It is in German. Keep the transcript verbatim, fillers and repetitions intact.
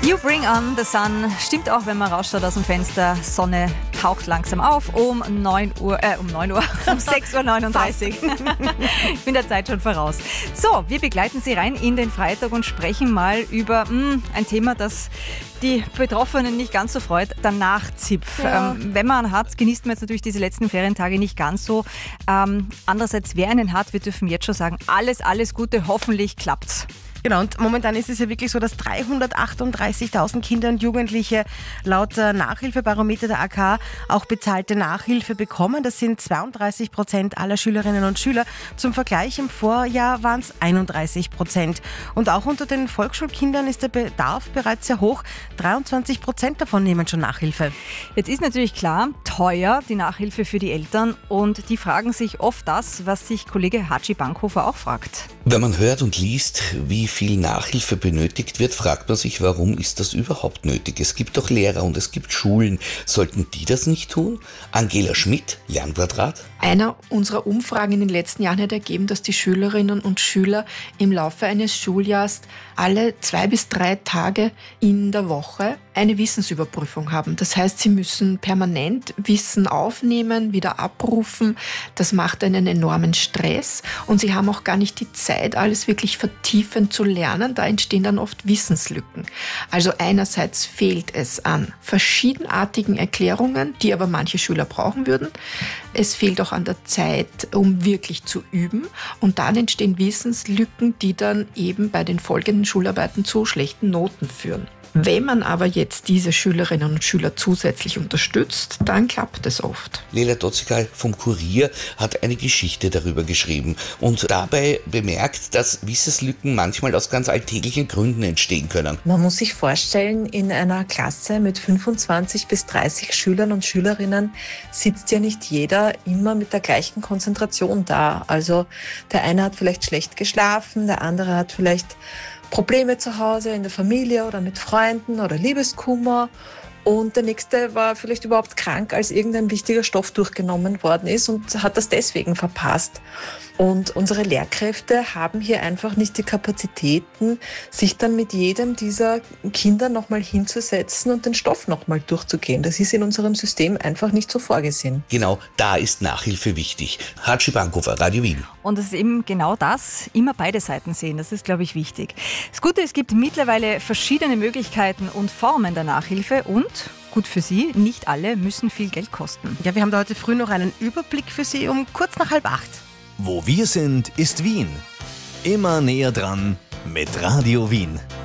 You bring on the sun. Stimmt auch, wenn man rausschaut aus dem Fenster. Sonne taucht langsam auf um neun Uhr, äh, um neun Uhr, um sechs Uhr neununddreißig. Ich bin der Zeit schon voraus. So, wir begleiten Sie rein in den Freitag und sprechen mal über mh, ein Thema, das die Betroffenen nicht ganz so freut, der Nachzipf. Ja. Ähm, wenn man einen hat, genießt man jetzt natürlich diese letzten Ferientage nicht ganz so. Ähm, andererseits, wer einen hat, wir dürfen jetzt schon sagen, alles, alles Gute, hoffentlich klappt's. Genau, und momentan ist es ja wirklich so, dass dreihundertachtunddreißigtausend Kinder und Jugendliche laut Nachhilfebarometer der A K auch bezahlte Nachhilfe bekommen. Das sind zweiunddreißig Prozent aller Schülerinnen und Schüler. Zum Vergleich, im Vorjahr waren es einunddreißig Prozent. Und auch unter den Volksschulkindern ist der Bedarf bereits sehr hoch. dreiundzwanzig Prozent davon nehmen schon Nachhilfe. Jetzt ist natürlich klar, teuer die Nachhilfe für die Eltern. Und die fragen sich oft das, was sich Kollege Hatschi Bankhofer auch fragt. Wenn man hört und liest, wie viel Nachhilfe benötigt wird, fragt man sich, warum ist das überhaupt nötig? Es gibt doch Lehrer und es gibt Schulen. Sollten die das nicht tun? Angela Schmidt, Lernquadrat. Einer unserer Umfragen in den letzten Jahren hat ergeben, dass die Schülerinnen und Schüler im Laufe eines Schuljahres alle zwei bis drei Tage in der Woche eine Wissensüberprüfung haben. Das heißt, sie müssen permanent Wissen aufnehmen, wieder abrufen. Das macht einen enormen Stress und sie haben auch gar nicht die Zeit, alles wirklich vertiefend zu lernen. Da entstehen dann oft Wissenslücken. Also einerseits fehlt es an verschiedenartigen Erklärungen, die aber manche Schüler brauchen würden. Es fehlt auch an der Zeit, um wirklich zu üben. Und dann entstehen Wissenslücken, die dann eben bei den folgenden Schularbeiten zu schlechten Noten führen. Wenn man aber jetzt diese Schülerinnen und Schüler zusätzlich unterstützt, dann klappt es oft. Lela Dotzikal vom Kurier hat eine Geschichte darüber geschrieben und dabei bemerkt, dass Wissenslücken manchmal aus ganz alltäglichen Gründen entstehen können. Man muss sich vorstellen, in einer Klasse mit fünfundzwanzig bis dreißig Schülern und Schülerinnen sitzt ja nicht jeder immer mit der gleichen Konzentration da. Also der eine hat vielleicht schlecht geschlafen, der andere hat vielleicht Probleme zu Hause, in der Familie oder mit Freunden oder Liebeskummer. Und der nächste war vielleicht überhaupt krank, als irgendein wichtiger Stoff durchgenommen worden ist und hat das deswegen verpasst. Und unsere Lehrkräfte haben hier einfach nicht die Kapazitäten, sich dann mit jedem dieser Kinder nochmal hinzusetzen und den Stoff nochmal durchzugehen. Das ist in unserem System einfach nicht so vorgesehen. Genau, da ist Nachhilfe wichtig. Hatschi Bankhofer, Radio Wien. Und es ist eben genau das, immer beide Seiten sehen. Das ist, glaube ich, wichtig. Das Gute, es gibt mittlerweile verschiedene Möglichkeiten und Formen der Nachhilfe und gut für Sie, nicht alle müssen viel Geld kosten. Ja, wir haben da heute früh noch einen Überblick für Sie um kurz nach halb acht. Wo wir sind, ist Wien. Immer näher dran mit Radio Wien.